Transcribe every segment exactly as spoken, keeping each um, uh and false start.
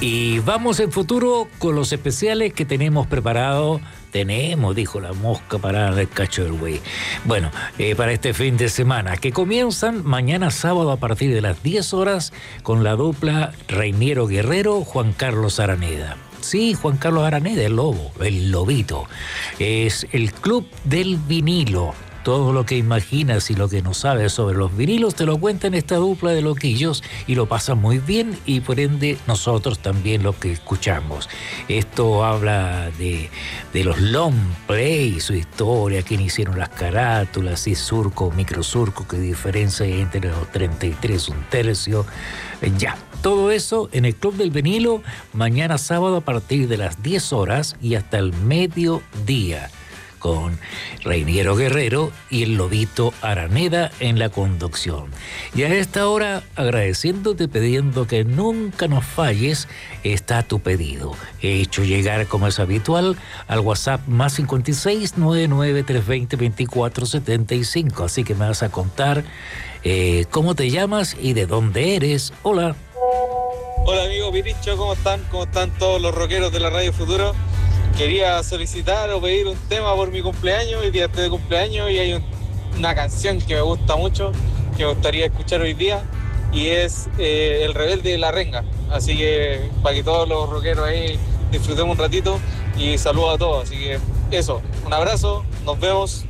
Y vamos en futuro con los especiales que tenemos preparados. Tenemos, dijo la mosca parada del cacho del güey. Bueno, eh, para este fin de semana, que comienzan mañana sábado a partir de las diez horas con la dupla Reiniero Guerrero, Juan Carlos Araneda. Sí, Juan Carlos Araneda, el lobo, el lobito. Es el Club del Vinilo. Todo lo que imaginas y lo que no sabes sobre los vinilos te lo cuentan esta dupla de loquillos y lo pasan muy bien, y por ende nosotros también lo que escuchamos. Esto habla de, de los long play, su historia, quién hicieron las carátulas, si surco o microsurco, qué diferencia hay entre los treinta y tres, un tercio. Ya, todo eso en el Club del Vinilo, mañana sábado a partir de las diez horas y hasta el mediodía, con Reiniero Guerrero y el lobito Araneda en la conducción. Y a esta hora, agradeciéndote, pidiendo que nunca nos falles, está tu pedido. He hecho llegar, como es habitual, al WhatsApp más cincuenta y seis, noventa y nueve, trescientos veinte, veinticuatro setenta y cinco. Así que me vas a contar eh, cómo te llamas y de dónde eres. Hola. Hola amigo Piricho, ¿cómo están? ¿Cómo están todos los rockeros de la Radio Futuro? Quería solicitar o pedir un tema por mi cumpleaños. Hoy día estoy de cumpleaños y hay un, una canción que me gusta mucho, que me gustaría escuchar hoy día, y es eh, El Rebelde de la Renga. Así que para que todos los rockeros ahí disfrutemos un ratito, y saludos a todos. Así que eso, un abrazo, nos vemos.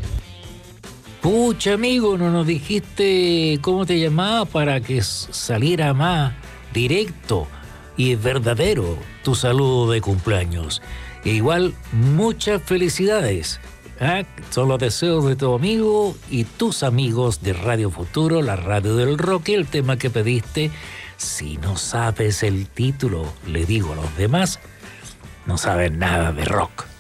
Pucha, amigo, no nos dijiste cómo te llamabas para que saliera más directo y verdadero tu saludo de cumpleaños. E igual, muchas felicidades. ¿Ah? Son los deseos de tu amigo y tus amigos de Radio Futuro, la radio del rock. Y el tema que pediste, si no sabes el título, le digo a los demás, no saben nada de rock.